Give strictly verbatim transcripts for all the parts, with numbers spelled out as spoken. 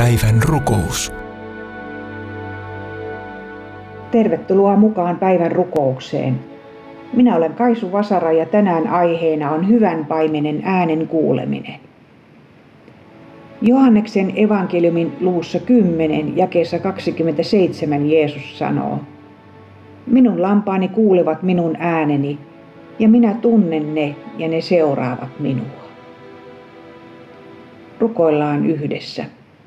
Päivän rukous. Tervetuloa mukaan päivän rukoukseen. Minä olen Kaisu Vasara ja tänään aiheena on hyvän paimenen äänen kuuleminen. Johanneksen evankeliumin luvussa kymmenen jakeessa kaksikymmentäseitsemän Jeesus sanoo: Minun lampaani kuulevat minun ääneni, ja minä tunnen ne, ja ne seuraavat minua. Rukoillaan yhdessä.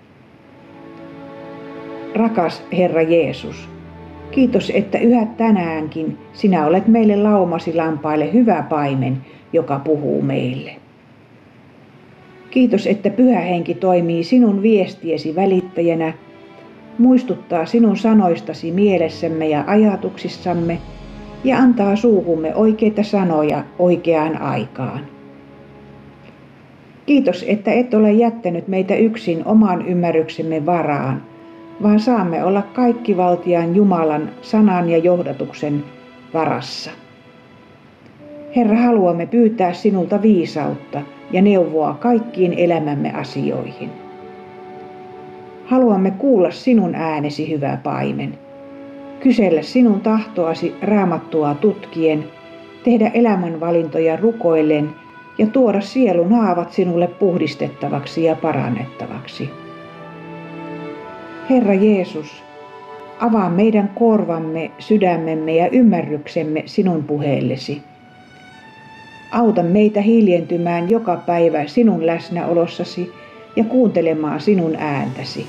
Rakas Herra Jeesus, kiitos, että yhä tänäänkin sinä olet meille laumasi lampaille hyvä paimen, joka puhuu meille. Kiitos, että Pyhä Henki toimii sinun viestiesi välittäjänä, muistuttaa sinun sanoistasi mielessämme ja ajatuksissamme ja antaa suuhumme oikeita sanoja oikeaan aikaan. Kiitos, että et ole jättänyt meitä yksin oman ymmärryksemme varaan, vaan saamme olla kaikkivaltiaan Jumalan sanan ja johdatuksen varassa. Herra, haluamme pyytää sinulta viisautta ja neuvoa kaikkiin elämämme asioihin. Haluamme kuulla sinun äänesi, hyvä paimen, kysellä sinun tahtoasi Raamattua tutkien, tehdä elämänvalintoja rukoillen ja tuoda sielun haavat sinulle puhdistettavaksi ja parannettavaksi. Herra Jeesus, avaa meidän korvamme, sydämemme ja ymmärryksemme sinun puheellesi. Auta meitä hiljentymään joka päivä sinun läsnäolossasi ja kuuntelemaan sinun ääntäsi.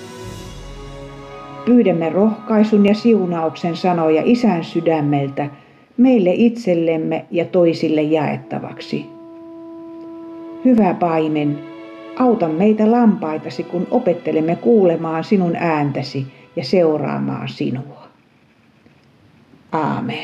Pyydämme rohkaisun ja siunauksen sanoja Isän sydämeltä meille itsellemme ja toisille jaettavaksi. Hyvä paimen, auta meitä lampaitasi, kun opettelemme kuulemaan sinun ääntäsi ja seuraamaan sinua. Aamen.